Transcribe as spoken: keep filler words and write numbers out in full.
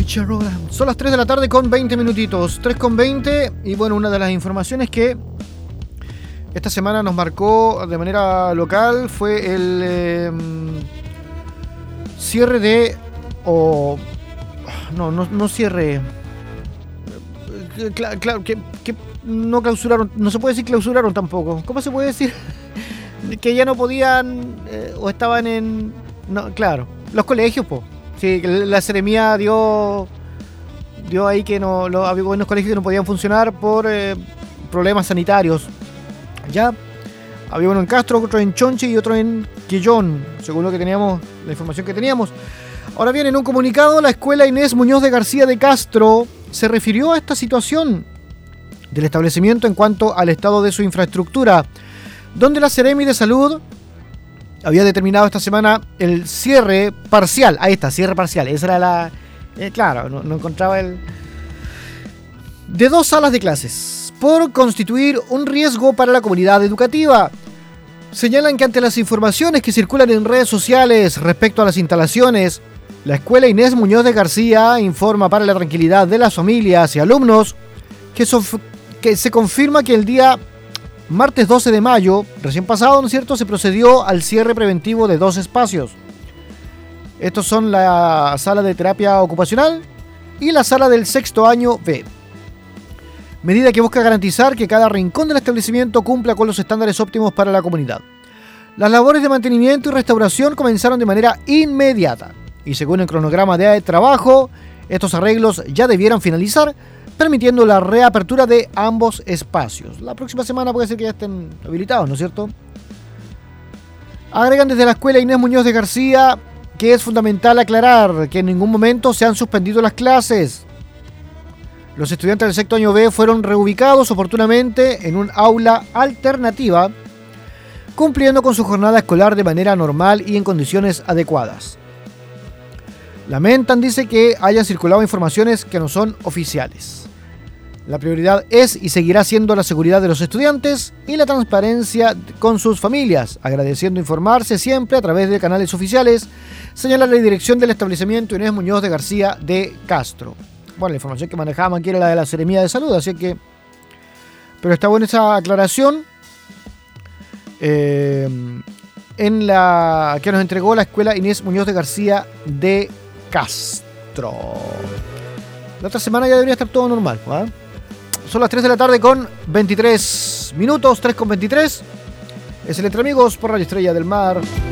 Chicharrón. Son las tres de la tarde con veinte minutitos. tres con veinte. Y bueno, una de las informaciones que esta semana nos marcó de manera local fue el eh, cierre de... o no, no, no cierre. Claro, claro que, que no clausuraron. No se puede decir clausuraron tampoco. ¿Cómo se puede decir? Que ya no podían eh, o estaban en... No, claro, los colegios, pues. Sí, la seremía dio dio ahí que no, lo, había buenos colegios que no podían funcionar por eh, problemas sanitarios. Ya había uno en Castro, otro en Chonchi y otro en Quillón, según lo que teníamos, la información que teníamos. Ahora bien, en un comunicado, la escuela Inés Muñoz de García de Castro se refirió a esta situación del establecimiento en cuanto al estado de su infraestructura, donde la Seremi de Salud había determinado esta semana el cierre parcial. Ahí está, cierre parcial. Esa era la... Eh, claro, no, no encontraba el... De dos salas de clases, por constituir un riesgo para la comunidad educativa. Señalan que ante las informaciones que circulan en redes sociales respecto a las instalaciones, la escuela Inés Muñoz de García informa para la tranquilidad de las familias y alumnos que, sof- que se confirma que el día martes doce de mayo, recién pasado, ¿no es cierto?, se procedió al cierre preventivo de dos espacios. Estos son la sala de terapia ocupacional y la sala del sexto año B. Medida que busca garantizar que cada rincón del establecimiento cumpla con los estándares óptimos para la comunidad. Las labores de mantenimiento y restauración comenzaron de manera inmediata y según el cronograma de trabajo, estos arreglos ya debieran finalizar, permitiendo la reapertura de ambos espacios. La próxima semana puede ser que ya estén habilitados, ¿no es cierto? Agregan desde la escuela Inés Muñoz de García que es fundamental aclarar que en ningún momento se han suspendido las clases. Los estudiantes del sexto año B fueron reubicados oportunamente en un aula alternativa, cumpliendo con su jornada escolar de manera normal y en condiciones adecuadas. Lamentan, dice, que hayan circulado informaciones que no son oficiales. La prioridad es y seguirá siendo la seguridad de los estudiantes y la transparencia con sus familias, agradeciendo informarse siempre a través de canales oficiales, señala la dirección del establecimiento Inés Muñoz de García de Castro. Bueno, la información que manejaban aquí era la de la Seremía de Salud, así que... Pero está buena esa aclaración eh, en la que nos entregó la escuela Inés Muñoz de García de Castro. La otra semana ya debería estar todo normal, ¿verdad? Son las tres de la tarde con veintitrés minutos, tres con veintitrés. Es el Entre Amigos por Radio Estrella del Mar.